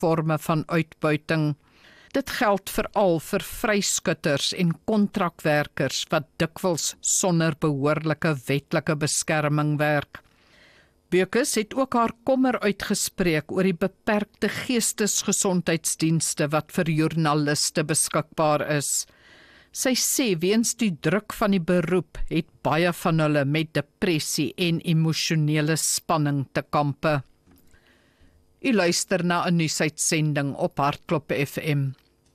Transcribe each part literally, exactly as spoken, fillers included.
vorme van uitbuiting. Dit geld veral vir vryskutters en kontrakwerkers wat dikwels sonder behoorlike wetlike beskerming werk. Beukes het ook haar kommer uitgespreek oor die beperkte geestesgesondheidsdienste wat vir joernaliste beskikbaar is. Sy sê weens die druk van die beroep het baie van hulle met depressie en emosionele spanning te kampe. U luister na 'n nuusuitsending op Hartklop F M.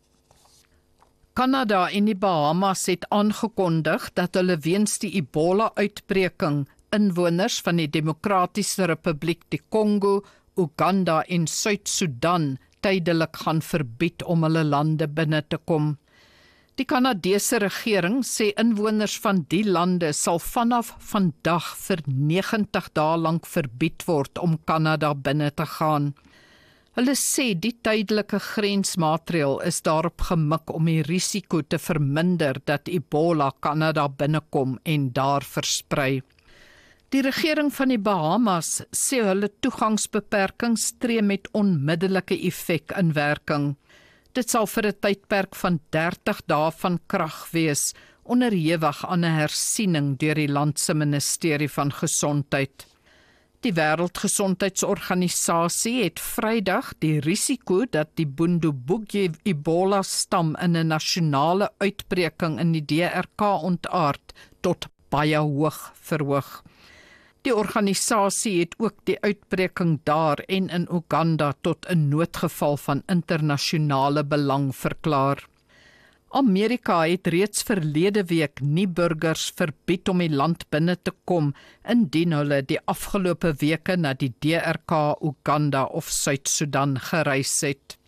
Kanada en die Bahamas het aangekondig dat hulle weens die Ebola-uitbreking inwoners van die Demokratiese Republiek die Kongo, Uganda en Suid-Sudan tydelik gaan verbied om hulle lande binne te kom. Die Kanadese regering sê inwoners van die lande sal vanaf vandag vir negentig dae lank verbied word om Kanada binne te gaan. Hulle sê die tydelike grensmaatreël is daarop gemik om die risiko te verminder dat Ebola Kanada binnekom en daar versprei. Die regering van die Bahamas sê hulle toegangsbeperkings tree met onmiddellike effek in werking. Dit sal vir 'n tydperk van dertig dae van krag wees, onderhewig aan 'n hersiening deur die land se ministerie van gesondheid. Die Wêreldgesondheidsorganisasie het Vrydag die risiko dat die Bundibugyo Ebola stam in 'n nasionale uitbreking in die D R K ontaard tot baie hoog verhoog. Die organisasie het ook die uitbreking daar en in Uganda tot 'n noodgeval van internasionale belang verklaar. Amerika het reeds verlede week nie burgers verbied om die land binne te kom indien hulle die afgelope weke na die D R K, Uganda of Suid-Sudan gereis het.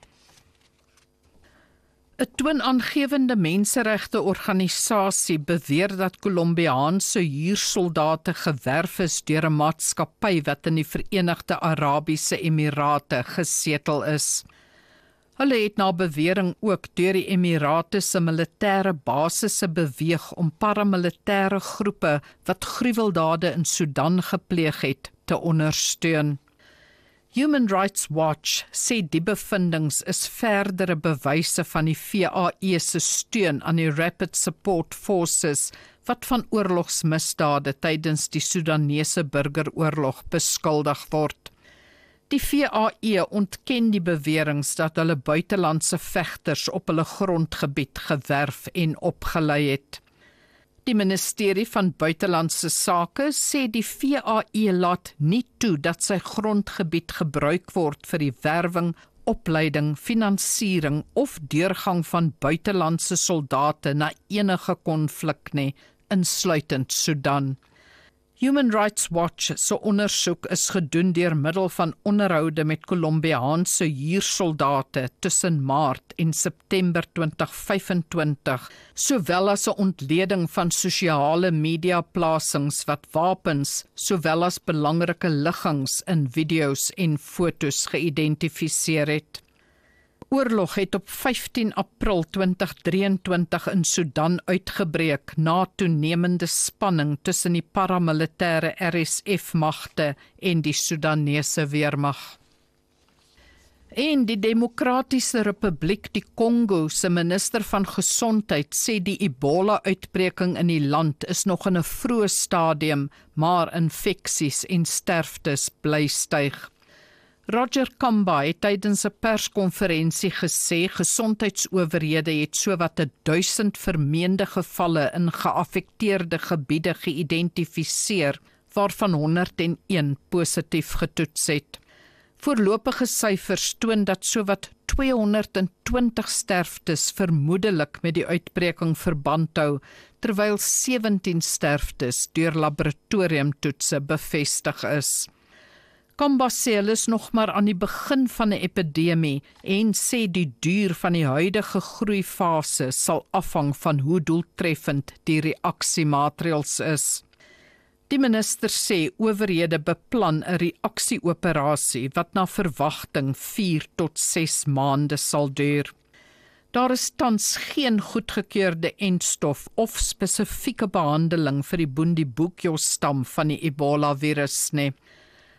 'n Toonaangewende menseregte-organisasie beweer dat Kolombiaanse huursoldate gewerf is deur 'n maatskappy wat in die Verenigde Arabiese Emirate gesetel is. Hulle het na bewering ook deur die Emirate se militêre basisse beweeg om paramilitêre groepe wat gruweldade in Sudan gepleeg het te ondersteun. Human Rights Watch sê die bevindings is verdere bewyse van die V A E se steun aan die Rapid Support Forces wat van oorlogsmisdade tydens die Sudanese burgeroorlog beskuldig word. Die V A E ontken die beweringe dat hulle buitelandse vegters op hulle grondgebied gewerf en opgelei het. Die ministerie van Buitelandse Sake sê die V A E laat nie toe dat sy grondgebied gebruik word vir die werwing, opleiding, finansiering of deurgang van buitelandse soldate na enige konflik nie, insluitend Sudan. Human Rights Watch se ondersoek is gedoen deur middel van onderhoude met Kolombiaanse huursoldate tussen Maart en September twintig vyfentwintig, sowel as 'n ontleding van sosiale media plasings wat wapens, sowel as belangrike liggings in video's en fotos geïdentifiseer het. Oorlog het op vyftien April twintig drieëntwintig in Sudan uitgebreek na toenemende spanning tussen die paramilitêre R S F-magte en die Sudanese weermag. En die Demokratiese Republiek die Kongo se minister van Gesondheid sê die Ebola-uitbreking in die land is nog in 'n vroeë stadium, maar infeksies en sterftes bly styg. Roger Kamba het tydens 'n perskonferensie gesê gesondheidsowerhede het sowat duisend vermeende gevalle in geaffekteerde gebiede geïdentifiseer, waarvan honderd en een positief getoets het. Voorlopige syfers toon dat sowat tweehonderdtwintig sterftes vermoedelik met die uitbreking verband hou, terwyl sewentien sterftes deur laboratoriumtoetse bevestig is. Kamba sê hulle is nog maar aan die begin van 'n epidemie en sê die duur van die huidige groeifase sal afhang van hoe doeltreffend die reaksiemaatreëls is. Die minister sê owerhede beplan 'n reaksieoperasie wat na verwagting vier tot ses maande sal duur. Daar is tans geen goedgekeurde entstof of spesifieke behandeling vir die Bundibugyo stam van die Ebola-virus nie.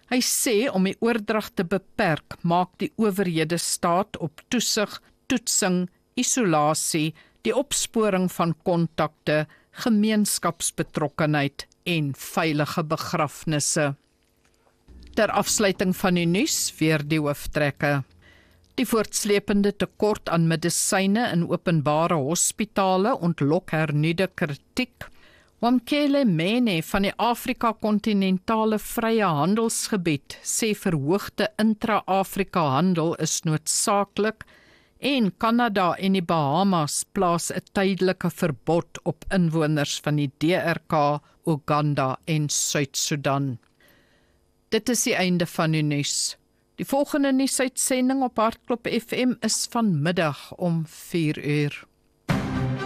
Hy sê om die oordrag te beperk, maak die owerhede staat op toesig, toetsing, isolasie, die opsporing van kontakte, gemeenskapsbetrokkenheid en veilige begrafnisse. Ter afsluiting van die nuus weer die hooftrekke. Die voortslepende tekort aan medisyne in openbare hospitale ontlok hernuide kritiek. Wamkele Mene van die Afrika-kontinentale Vrye Handelsgebied sê verhoogde intra-Afrika handel is noodsaaklik en Kanada en die Bahamas plaas 'n tydelike verbod op inwoners van die D R K, Uganda en Suid-Sudan. Dit is die einde van die nuus. Die volgende nuusuitsending op Hartklop F M is vanmiddag om vier uur.